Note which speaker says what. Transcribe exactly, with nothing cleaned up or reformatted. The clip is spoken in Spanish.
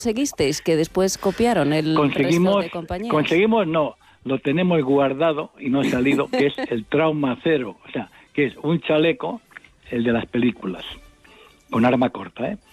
Speaker 1: conseguisteis? Que después copiaron el
Speaker 2: conseguimos,
Speaker 1: resto de compañías.
Speaker 2: Conseguimos, no, lo tenemos guardado y no ha salido, que es el Trauma Cero, o sea, que es un chaleco, el de las películas, con arma corta, ¿eh?